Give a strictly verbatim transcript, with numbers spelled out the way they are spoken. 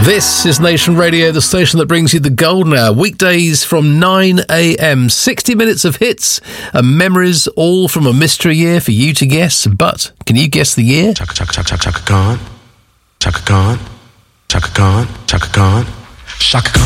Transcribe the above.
This is Nation Radio, the station that brings you the golden hour, weekdays from nine a.m. sixty minutes of hits and memories, all from a mystery year for you to guess. But can you guess the year? Chaka, chaka, chaka, chaka, Chaka Khan. Chaka Khan. Chaka Khan. Chaka Khan. Chaka Khan.